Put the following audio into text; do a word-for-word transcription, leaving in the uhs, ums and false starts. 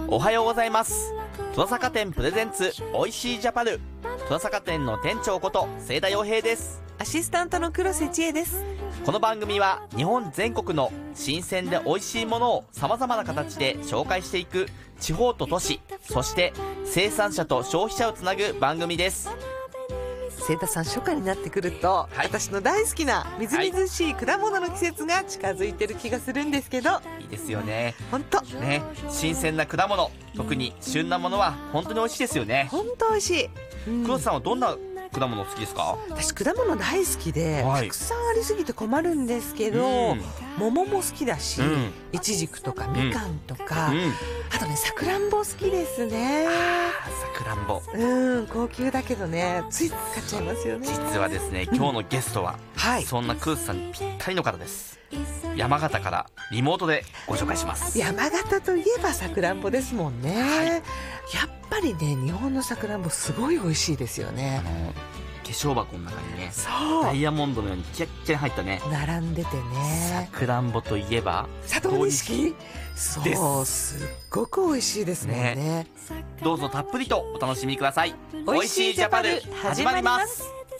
おはようございます。戸田坂店プレゼンツおいしいジャパル、戸田坂店の店長こと清田洋平です。 アシスタントの黒瀬千恵です。 この番組は日本全国の新鮮で美味しいものを様々な形で紹介していく地方と都市、そして生産者と消費者をつなぐ番組です。 清田さん、初夏になってくると、はい、私の大好きなみずみずしい果物の季節が近づいてる気がするんですけど、 いいですよね。 本当ね、新鮮な果物、特に旬なものは本当に美味しいですよね。 本当美味しい、うん、 黒瀬さんはどんな果物好きですか？ 私果物大好きで、はい、たくさんありすぎて困るんですけど、うん、桃も好きだし、いちじくとかみかんとか、うん、あとねさくらんぼ好きですね。 さくらんぼ、 うん、高級だけどね、ついつい買っちゃいますよね。 実はですね、今日のゲストは、うん、はい、そんな黒瀬さんにぴったりの方です。山形からリモートでご紹介します。 山形といえばさくらんぼですもんね、はい、やっぱりね、日本のさくらんぼすごい美味しいですよね。 あの化粧箱の中にね、ダイヤモンドのようにキラッキラ入ったね、 並んでてね、 さくらんぼといえば佐藤錦、そう、すっごく美味しいですもん ね, ね。 どうぞたっぷりとお楽しみください。おいしいジャパル始まります。